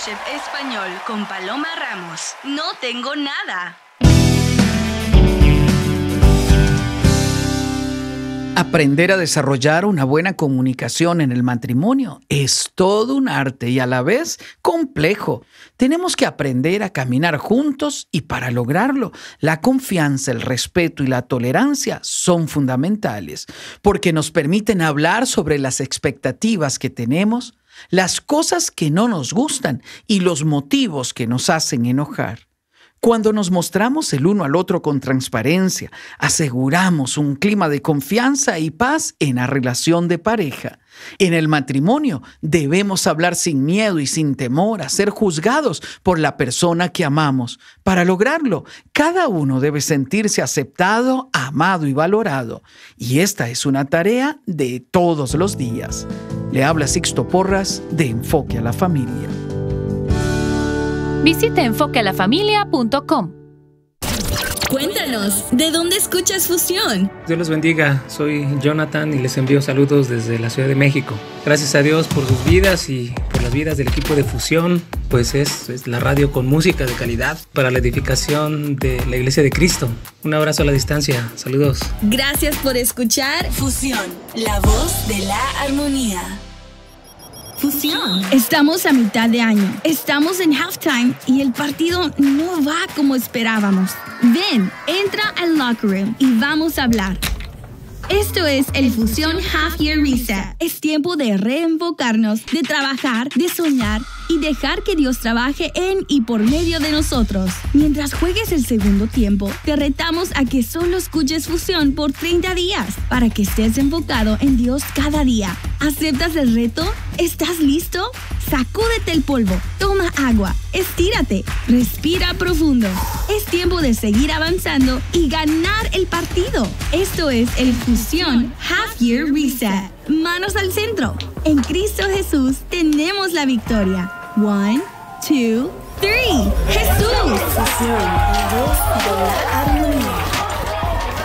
Chef Español con Paloma Ramos. No tengo nada. Aprender a desarrollar una buena comunicación en el matrimonio es todo un arte y a la vez complejo. Tenemos que aprender a caminar juntos y para lograrlo, la confianza, el respeto y la tolerancia son fundamentales porque nos permiten hablar sobre las expectativas que tenemos, las cosas que no nos gustan y los motivos que nos hacen enojar. Cuando nos mostramos el uno al otro con transparencia, aseguramos un clima de confianza y paz en la relación de pareja. En el matrimonio debemos hablar sin miedo y sin temor a ser juzgados por la persona que amamos. Para lograrlo, cada uno debe sentirse aceptado, amado y valorado. Y esta es una tarea de todos los días. Le habla Sixto Porras de Enfoque a la Familia. Visita enfoquealafamilia.com. Cuéntanos, ¿de dónde escuchas Fusión? Dios los bendiga, soy Jonathan y les envío saludos desde la Ciudad de México. Gracias a Dios por sus vidas y por las vidas del equipo de Fusión, pues es la radio con música de calidad para la edificación de la Iglesia de Cristo. Un abrazo a la distancia, saludos. Gracias por escuchar Fusión, la voz de la armonía. Fusión. Estamos a mitad de año, estamos en halftime y el partido no va como esperábamos. Ven, entra al locker room y vamos a hablar. Esto es el Fusión Half Year Reset. Es tiempo de reenfocarnos, de trabajar, de soñar y dejar que Dios trabaje en y por medio de nosotros. Mientras juegues el segundo tiempo, te retamos a que solo escuches Fusión por 30 días para que estés enfocado en Dios cada día. ¿Aceptas el reto? ¿Estás listo? Sacúdete el polvo, toma agua, estírate, respira profundo. Es tiempo de seguir avanzando y ganar el partido. Esto es el Fusión Half Year Reset. Manos al centro. En Cristo Jesús tenemos la victoria. 1, 2, 3. ¡Jesús! Fusión, la voz de la